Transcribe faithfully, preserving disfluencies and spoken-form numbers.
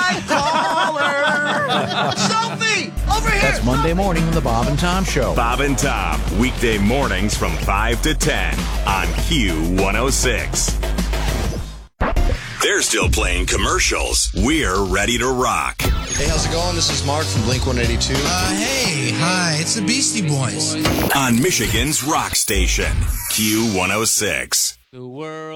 my caller. Sophie, over here. That's Monday morning on the Bob and Tom Show. Bob and Tom, weekday mornings from five to ten on Q one oh six. They're still playing commercials. We're ready to rock. Hey, how's it going? This is Mark from Blink one eighty-two. Uh, hey, hi, it's the Beastie Boys. On Michigan's rock station, Q one oh six. The world.